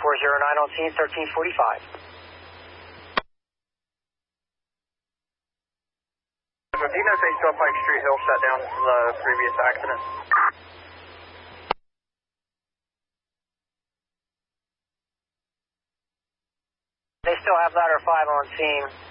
409 on scene, 1345. Dino 812 Pike Street Hill shut down the previous accident. They still have ladder 5 on scene.